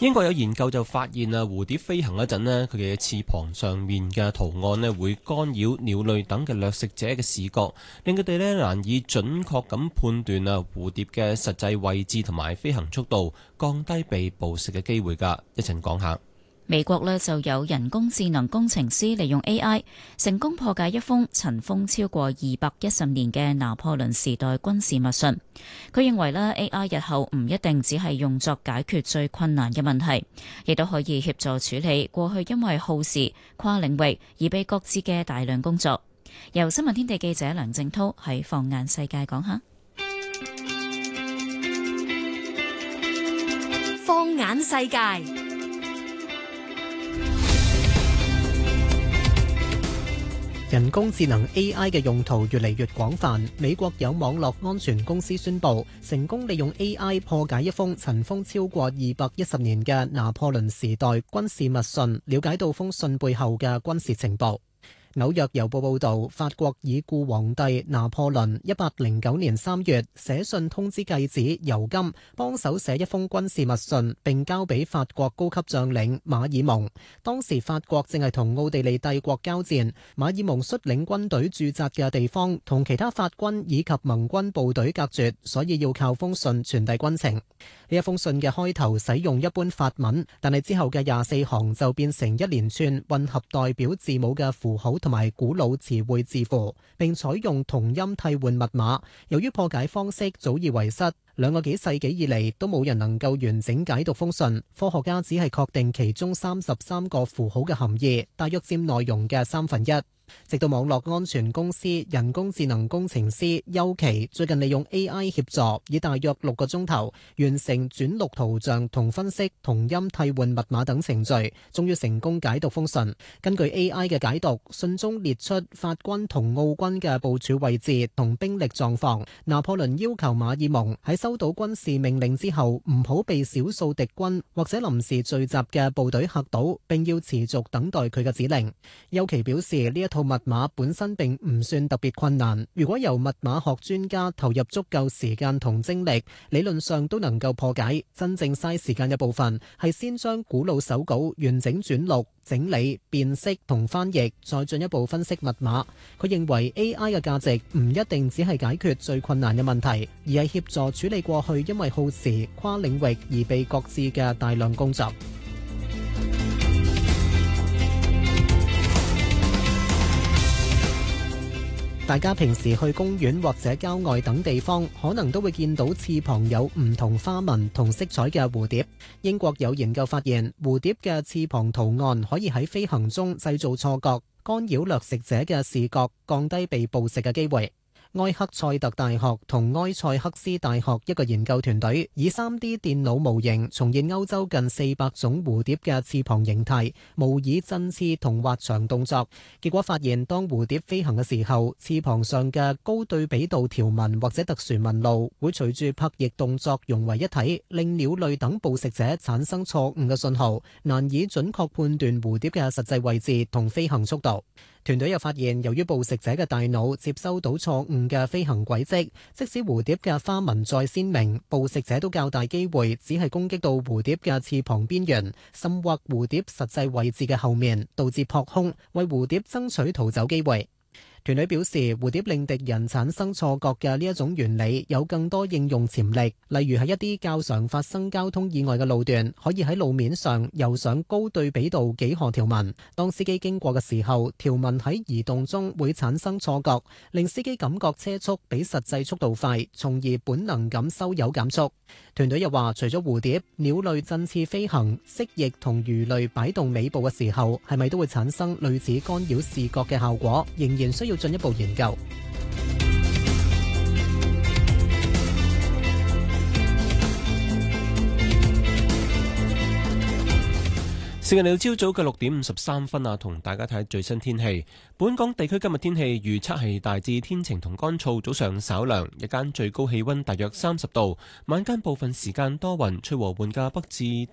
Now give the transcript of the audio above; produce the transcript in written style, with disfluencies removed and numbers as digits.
英國有研究就發現啊，蝴蝶飛行嗰陣咧，佢嘅翅膀上面嘅圖案咧會干擾鳥類等嘅掠食者嘅視覺，令佢哋咧難以準確咁判斷啊蝴蝶嘅實際位置同埋飛行速度，降低被捕食嘅機會㗎。一陣講下。 美國呢就有人工智能工程師利用 AI 成功破解一封塵封超過210年嘅拿破崙時代軍事密信。佢認為呢 AI 日後唔一定只係用作解決最困難嘅問題，亦都可以協助處理過去因為耗時跨領域而被擱置嘅大量工作。由新聞天地記者梁正濤喺放眼世界講下。 放眼世界。 人工智能 AI 嘅用途越嚟越廣泛。美國有網絡安全公司宣布，成功利用 AI 破解一封塵封超過210年嘅拿破崙時代軍事密信，了解到封信背後嘅軍事情報。紐約郵報報導，法國已故皇帝拿破崙1809年3月寫信通知繼子尤金幫手寫一封軍事密信，並交俾法國高級將領馬爾蒙。當時法國正係同奧地利帝國交戰，馬爾蒙率領軍隊駐紮嘅地方同其他法軍以及盟軍部隊隔絕，所以要靠封信傳遞軍情。呢一封信嘅開頭使用一般法文，但係之後嘅24行就變成一連串混合代表字母嘅符號同埋古老詞彙字符，並採用同音替換密碼。由於破解方式早已遺失，2個幾世紀以嚟都冇人能夠完整解讀封信。科學家只係確定其中33個符號嘅含義，大約佔內容嘅1/3。直到網絡安全公司人工智能工程師丘奇最近利用 AI 協助，以大約6個鐘頭完成轉錄圖像同分析同音替換密碼等程序，終於成功解讀封信。根據 AI 嘅解讀，信中列出法軍同奧軍嘅部署位置同兵力狀況。拿破崙要求馬爾蒙喺收到軍事命令之後，唔好被少數敵軍或者臨時聚集嘅部隊嚇到，並要持續等待佢嘅指令。丘奇表示，呢一套密碼本身並唔算特別困難，如果由密碼學專家投入足夠時間同精力，理論上都能夠破解。真正嘥時間嘅部分係先將古老手稿完整轉錄、整理、辨識同翻譯，再進一步分析密碼。佢認為 AI 嘅價值唔一定只係解決最困難嘅問題，而係協助處理過去因為耗時跨領域而被擱置嘅大量工作。大家平時去公園或者郊外等地方，可能都會見到翅膀有唔同花紋同色彩嘅蝴蝶。英國有研究發現，蝴蝶嘅翅膀圖案可以喺飛行中製造錯覺，干擾掠食者嘅視覺，降低被捕食嘅機會。埃克塞特大學同埃塞克斯大學一個研究團隊以 3D 電腦模型重現歐洲近400種蝴蝶嘅翅膀形態，模擬振翅同滑翔動作。結果發現，當蝴蝶飛行嘅時候，翅膀上嘅高對比度條紋或者特殊紋路會隨住拍翼動作融為一體，令鳥類等捕食者產生錯誤嘅信號，難以準確判斷蝴蝶嘅實際位置同飛行速度。團隊又發現，由於捕食者嘅大腦接收到錯誤嘅飛行軌跡，即使蝴蝶嘅花紋再鮮明，捕食者都較大機會只係攻擊到蝴蝶嘅翅膀邊緣，甚或蝴蝶實際位置嘅後面，導致撲空，為蝴蝶爭取逃走機會。團隊表示，蝴蝶令敵人產生錯覺嘅呢一種原理有更多應用潛力，例如喺一啲較常發生交通意外嘅路段，可以喺路面上油上高對比度幾何條紋。當司機經過嘅時候，條紋喺移動中會產生錯覺，令司機感覺車速比實際速度快，從而本能咁收油減速。團隊又話，除咗蝴蝶，鳥類振翅飛行、蜥蜴同魚類擺動尾部嘅時候，係咪都會產生類似干擾視覺嘅效果，仍然需要進一步研究。 時間嚟到朝早嘅6:53啊，同大家睇最新天氣。本港地區今日天氣預測係大致天晴同乾燥，早上稍涼，日間最高氣溫大約30度，晚間部分時間多雲，吹和緩嘅北至